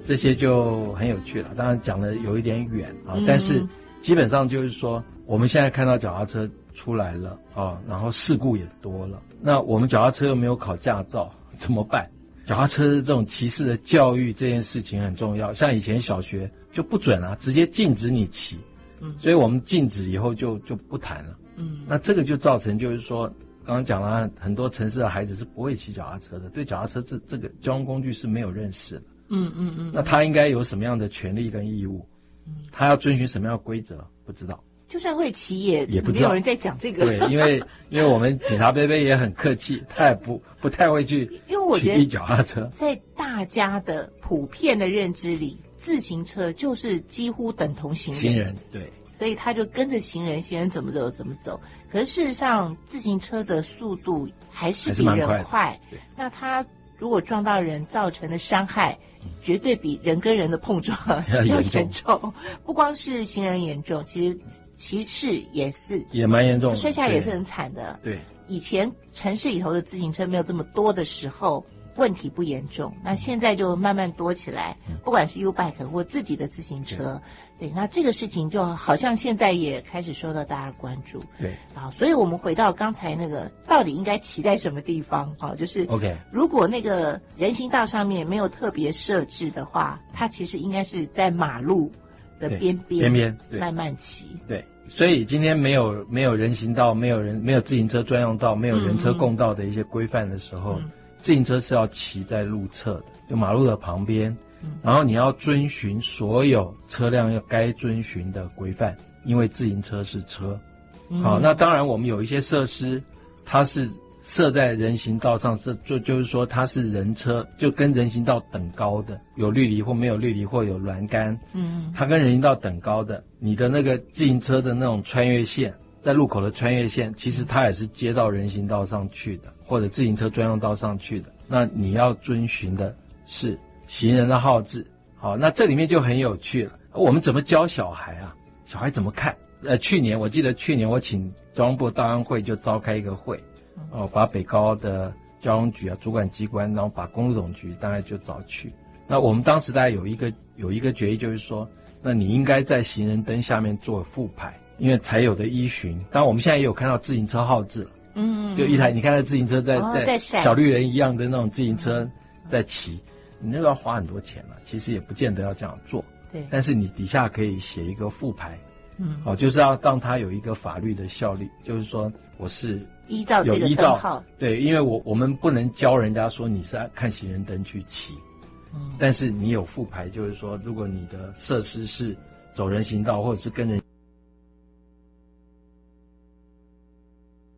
这些就很有趣了。当然讲的有一点远啊，但是基本上就是说，我们现在看到脚踏车出来了啊，然后事故也多了。那我们脚踏车又没有考驾照，怎么办？脚踏车这种骑士的教育这件事情很重要。像以前小学就不准啊，直接禁止你骑。所以我们禁止以后就不谈了。那这个就造成就是说，刚刚讲了很多城市的孩子是不会骑脚踏车的，对脚踏车这个交通工具是没有认识的。那他应该有什么样的权利跟义务？他要遵循什么样的规则？不知道。 就算会骑也不知道， 没有人在讲这个。 对，因为我们警察贝贝也很客气，他也不太会去因为我觉得脚踏车， 在大家的普遍的认知里，自行车就是几乎等同行人。 对。 所以他就跟着行人怎么走怎么走。可是事实上，自行车的速度还是比人快。那他如果撞到人造成的伤害，绝对比人跟人的碰撞要严重。不光是行人严重，其实骑士也蛮严重的，摔下来也是很惨的。 对， 以前城市里头的自行车没有这么多的时候，问题不严重。那现在就慢慢多起来，不管是 U-Bike 或自己的自行车。对，那这个事情就好像现在也开始受到大家关注。 对， 好，所以我们回到刚才那个，到底应该骑在什么地方？好，就是 OK， 如果那个人行道上面没有特别设置的话，它其实应该是在马路的边边慢慢骑。 对，所以今天没有人行道，没有自行车专用道，没有人车共道的一些规范的时候，自行车是要骑在路侧的，就马路的旁边。然后你要遵循所有车辆要该遵循的规范，因为自行车是车。好，那当然我们有一些设施，它是设在人行道上，就是说它是人车，就跟人行道等高的，有绿篱或没有绿篱或有栏杆，它跟人行道等高的，你的那个自行车的那种穿越线，在路口的穿越线，其实它也是接到人行道上去的，或者自行车专用道上去的。那你要遵循的是行人的号志。好，那这里面就很有趣了，我们怎么教小孩啊？小孩怎么看？我记得去年我请交通部道安会就召开一个会，把北高的交通局主管机关，然后把公路总局大概就找去。那我们当时大概有一个决议，就是说，那你应该在行人灯下面做副牌，因为才有的依循。当然我们现在也有看到自行车号志了，就一台你看到自行车在小绿人一样的那种自行车在骑。你那个要花很多钱了，其实也不见得要这样做。 对， 但是你底下可以写一个副牌，就是要让它有一个法律的效力，就是说我是依照这个灯号。 对，因为我们不能教人家说你是看行人灯去骑，但是你有副牌，就是说如果你的设施是走人行道或者是跟人。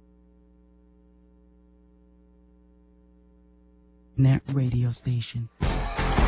Net radio station.